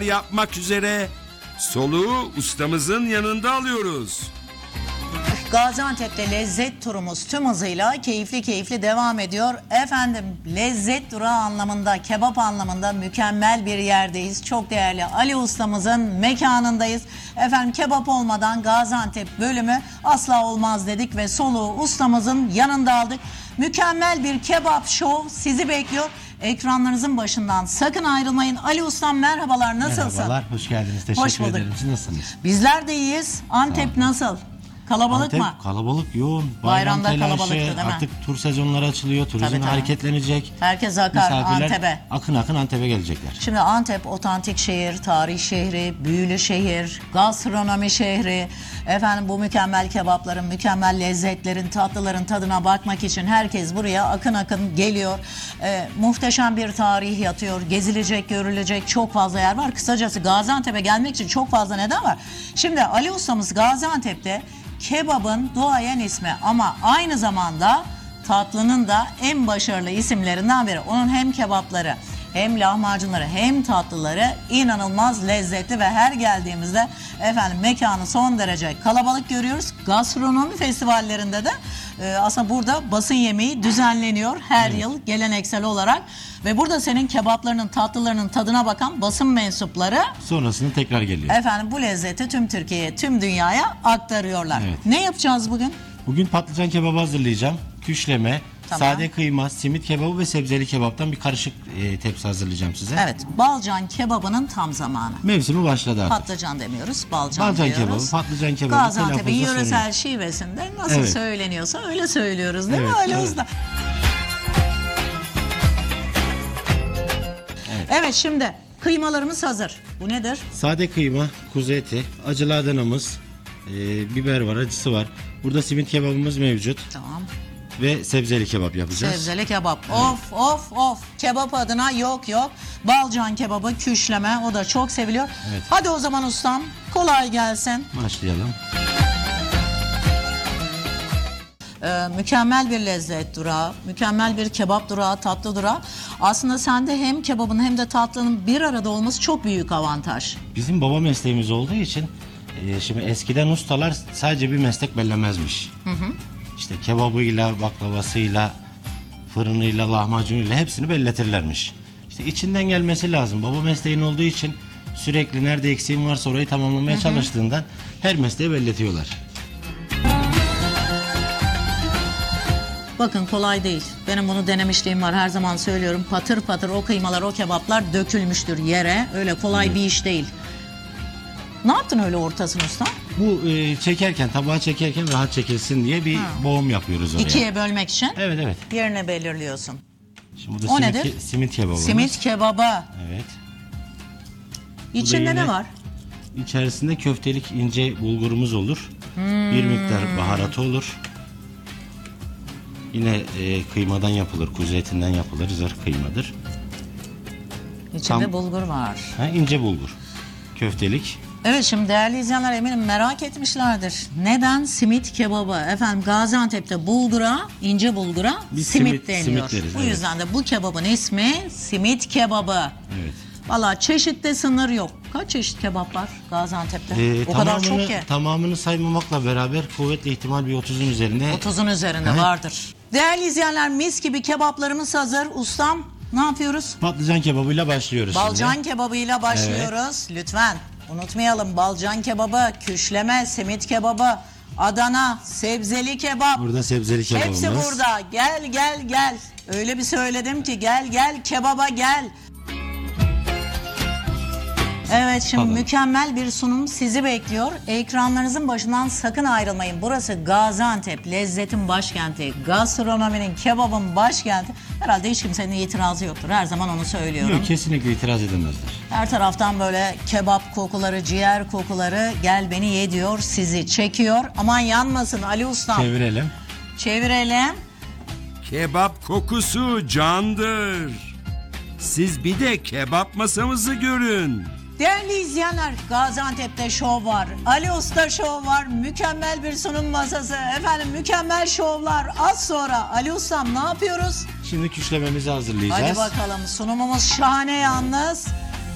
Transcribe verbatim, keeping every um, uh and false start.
yapmak üzere soluğu ustamızın yanında alıyoruz. Gaziantep'te lezzet turumuz tüm hızıyla keyifli keyifli devam ediyor. Efendim lezzet durağı anlamında, kebap anlamında mükemmel bir yerdeyiz. Çok değerli Ali ustamızın mekanındayız. Efendim kebap olmadan Gaziantep bölümü asla olmaz dedik ve soluğu ustamızın yanında aldık. Mükemmel bir kebap show sizi bekliyor. Ekranlarınızın başından sakın ayrılmayın. Ali ustam merhabalar, nasılsın? Merhabalar, hoş geldiniz. Teşekkür Hoş bulduk. ederim. Siz nasılsınız? Bizler de iyiyiz. Antep nasıl? Kalabalık Antep, mı? kalabalık, yoğun. Bayramda Bayram telaşı, kalabalıktı, değil mi? Artık tur sezonları açılıyor, turizm Tabii, tabii. hareketlenecek. Herkes akar Misafirler Antep'e. akın akın Antep'e gelecekler. Şimdi Antep otantik şehir, tarih şehri, büyülü şehir, gastronomi şehri. Efendim bu mükemmel kebapların, mükemmel lezzetlerin, tatlıların tadına bakmak için herkes buraya akın akın geliyor. Ee, muhteşem bir tarih yatıyor. Gezilecek, görülecek çok fazla yer var. Kısacası Gaziantep'e gelmek için çok fazla neden var. Şimdi Ali ustamız Gaziantep'te kebabın duayen ismi ama aynı zamanda tatlının da en başarılı isimlerinden biri. Onun hem kebapları hem lahmacunları hem tatlıları inanılmaz lezzetli ve her geldiğimizde efendim mekanı son derece kalabalık görüyoruz. Gastronomi festivallerinde de e, aslında burada basın yemeği düzenleniyor her evet. yıl geleneksel olarak ve burada senin kebaplarının tatlılarının tadına bakan basın mensupları sonrasında tekrar geliyor. Efendim bu lezzeti tüm Türkiye'ye, tüm dünyaya aktarıyorlar. Evet. Ne yapacağız bugün? Bugün patlıcan kebabı hazırlayacağım. Küşleme, Tamam. sade kıyma, simit kebabı ve sebzeli kebaptan bir karışık e, tepsi hazırlayacağım size. Evet, balcan kebabının tam zamanı. Mevsimi başladı artık. Patlıcan demiyoruz, balcan, Balcan diyoruz. kebabı, patlıcan kebabı. Gaziantep'in telaffuzda yöresel sorun yok. şivesinde nasıl Evet. söyleniyorsa öyle söylüyoruz değil Evet, mi Ali evet. usta? Evet. Evet, şimdi kıymalarımız hazır. Bu nedir? Sade kıyma, kuzu eti, acılı Adana'mız, e, biber var, acısı var. Burada simit kebabımız mevcut. Tamam. Ve sebzeli kebap yapacağız. Sebzeli kebap. Evet. Of of of. Kebap adına yok yok. Balcan kebabı, küşleme, o da çok seviliyor. Evet. Hadi o zaman ustam kolay gelsin. Başlayalım. Ee, mükemmel bir lezzet durağı, mükemmel bir kebap durağı, tatlı durağı. Aslında sende hem kebabın hem de tatlının bir arada olması çok büyük avantaj. Bizim baba mesleğimiz olduğu için e, şimdi eskiden ustalar sadece bir meslek bellemezmiş. Hı hı. İşte kebabıyla, baklavasıyla, fırınıyla, lahmacunuyla hepsini belletirlermiş. İşte içinden gelmesi lazım. Baba mesleğin olduğu için sürekli nerede eksiğin varsa orayı tamamlamaya hı hı. çalıştığından her mesleği belletiyorlar. Bakın kolay değil. Benim bunu denemişliğim var. Her zaman söylüyorum. Patır patır o kıymalar, o kebaplar dökülmüştür yere. Öyle kolay evet. bir iş değil. Ne yaptın öyle ortasını usta? Bu e, çekerken, tabağa çekerken rahat çekilsin diye bir ha. boğum yapıyoruz oraya. İkiye bölmek için. Evet evet. Yerini belirliyorsun. Şimdi bu o simit, nedir? Ke- simit kebabımız. Simit kebabı. Evet. İçinde ne var? İçerisinde köftelik ince bulgurumuz olur. Hmm. Bir miktar baharatı olur. Yine e, kıymadan yapılır, kuzu etinden yapılır, zırh kıymadır. İçinde Tam, bulgur var. Ha, ince bulgur. Köftelik. Evet, şimdi değerli izleyenler eminim merak etmişlerdir. Neden simit kebabı? Efendim Gaziantep'te bulgura, ince bulgura Biz simit, simit deniyor. simit deriz, bu evet. yüzden de bu kebabın ismi simit kebabı. Evet. Valla çeşitte sınır yok. Kaç çeşit kebap var Gaziantep'te? Ee, o kadar çok ki. Tamamını saymamakla beraber kuvvetli ihtimal bir otuzun üzerinde. otuzun üzerinde Hı. vardır. Değerli izleyenler mis gibi kebaplarımız hazır. Ustam ne yapıyoruz? Patlıcan kebabıyla başlıyoruz Balcan şimdi. kebabıyla başlıyoruz. Evet. Lütfen unutmayalım, balcan kebabı, küşleme, simit kebabı, Adana, sebzeli kebap. Burada sebzeli kebabımız. Hepsi burada. Gel gel gel. Öyle bir söyledim ki gel gel kebaba gel. Evet, şimdi Pardon. mükemmel bir sunum sizi bekliyor. Ekranlarınızın başından sakın ayrılmayın. Burası Gaziantep, lezzetin başkenti, gastronominin, kebabın başkenti. Herhalde hiç kimsenin itirazı yoktur. Her zaman onu söylüyorum. Yok, kesinlikle itiraz edemezler. Her taraftan böyle kebap kokuları, ciğer kokuları gel beni ye diyor, sizi çekiyor. Aman yanmasın Ali Ustam. Çevirelim. Çevirelim. Kebap kokusu candır. Siz bir de kebap masamızı görün. Değerli izleyenler, Gaziantep'te şov var. Ali Usta şov var. Mükemmel bir sunum masası. Efendim mükemmel şovlar. Az sonra Ali Ustam ne yapıyoruz? Şimdi küşlememizi hazırlayacağız. Hadi bakalım, sunumumuz şahane yalnız.